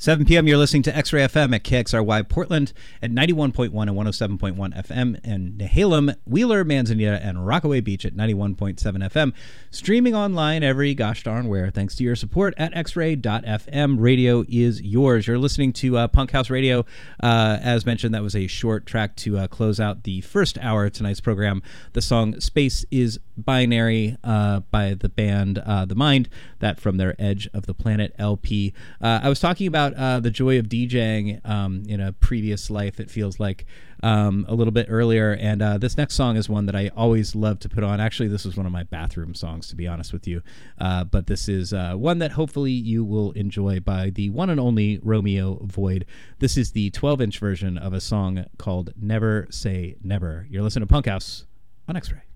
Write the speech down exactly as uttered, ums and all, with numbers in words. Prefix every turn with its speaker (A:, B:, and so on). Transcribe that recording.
A: seven p.m. You're listening to X-Ray F M at K X R Y Portland at ninety-one point one and one oh seven point one F M, and Nehalem, Wheeler, Manzanita, and Rockaway Beach at ninety-one point seven F M. Streaming online every gosh darn where, thanks to your support at x ray dot f m. Radio is yours. You're listening to uh, Punk House Radio. Uh, as mentioned, that was a short track to uh, close out the first hour of tonight's program. The song Space is Binary uh, by the band uh, The Mind, that from their Edge of the Planet L P. Uh, I was talking about uh, the joy of DJing um, in a previous life, it feels like, um, a little bit earlier, and uh, this next song is one that I always love to put on. Actually, this was one of my bathroom songs, to be honest with you, uh, but this is uh, one that hopefully you will enjoy, by the one and only Romeo Void. This is the twelve-inch version of a song called Never Say Never. You're listening to Punk House on X-Ray.